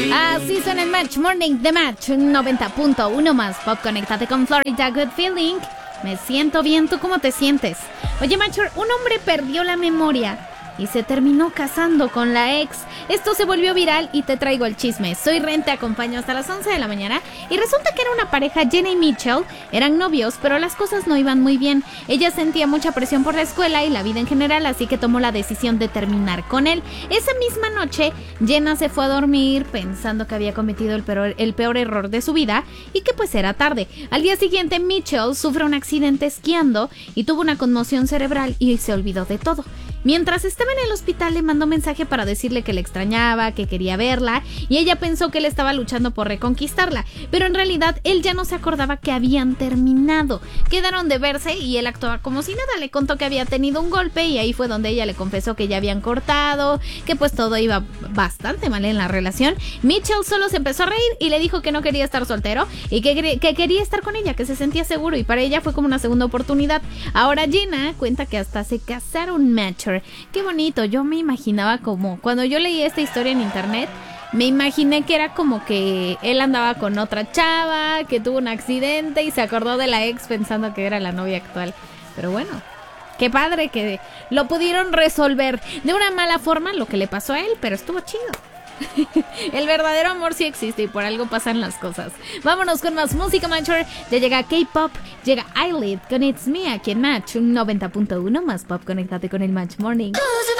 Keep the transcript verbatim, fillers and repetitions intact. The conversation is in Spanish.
Así suena el Match Morning de Match noventa punto uno más Pop. Conéctate con Florida Good Feeling. Me siento bien, ¿tú cómo te sientes? Oye, Matcher, un hombre perdió la memoria y se terminó casando con la ex. Esto se volvió viral y te traigo el chisme. Soy Ren, te acompaño hasta las once de la mañana. Y resulta que era una pareja, Jenna y Mitchell. Eran novios, pero las cosas no iban muy bien. Ella sentía mucha presión por la escuela y la vida en general, así que tomó la decisión de terminar con él. Esa misma noche, Jenna se fue a dormir pensando que había cometido el peor, el peor error de su vida y que pues era tarde. Al día siguiente, Mitchell sufre un accidente esquiando y tuvo una conmoción cerebral y se olvidó de todo. Mientras estaba en el hospital, le mandó mensaje para decirle que le extrañaba, que quería verla, y ella pensó que él estaba luchando por reconquistarla, pero en realidad él ya no se acordaba que habían terminado. Quedaron de verse y él actuaba como si nada. Le contó que había tenido un golpe y ahí fue donde ella le confesó que ya habían cortado, que pues todo iba bastante mal en la relación. Mitchell solo se empezó a reír y le dijo que no quería estar soltero y que, que quería estar con ella, que se sentía seguro, y para ella fue como una segunda oportunidad. Ahora Jenna cuenta que hasta se casaron. Matcher, qué bonito. Yo me imaginaba como, cuando yo leí esta historia en internet, me imaginé que era como que él andaba con otra chava, que tuvo un accidente y se acordó de la ex pensando que era la novia actual. Pero bueno, qué padre que lo pudieron resolver de una mala forma lo que le pasó a él, pero estuvo chido. El verdadero amor sí existe y por algo pasan las cosas. Vámonos con más música, Matcher. Ya llega K-Pop, llega Eyelid con It's Me aquí en Match noventa punto uno más Pop. Conéctate con el Match Morning.